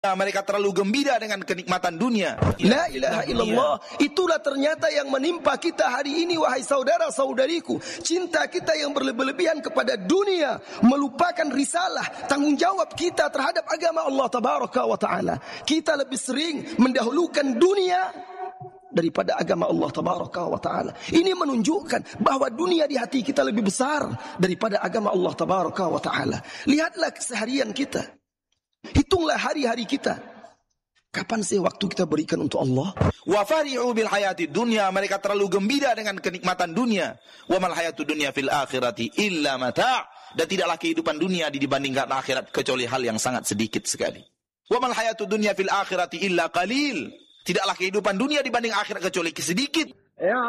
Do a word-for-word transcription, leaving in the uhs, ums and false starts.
mereka terlalu gembira dengan kenikmatan dunia. La ilaha illallah. Itulah ternyata yang menimpa kita hari ini, wahai saudara-saudariku. Cinta kita yang berlebihan kepada dunia, melupakan risalah, tanggung jawab kita terhadap agama Allah tabaraka wa ta'ala. Kita lebih sering mendahulukan dunia daripada agama Allah tabaraka wa ta'ala. Ini menunjukkan bahwa dunia di hati kita lebih besar daripada agama Allah tabaraka wa ta'ala. Lihatlah keseharian kita. Hitunglah hari-hari kita. Kapan sih waktu kita berikan untuk Allah? Wa fari'u bil hayati dunya, mereka terlalu gembira dengan kenikmatan dunia. Wa mal hayatud dunya fil akhirati illa mata', dan tidaklah kehidupan dunia dibandingkan akhirat kecuali hal yang sangat sedikit sekali. Wa mal hayatud dunya fil akhirati illa qalil, tidaklah kehidupan dunia dibanding akhirat kecuali sedikit.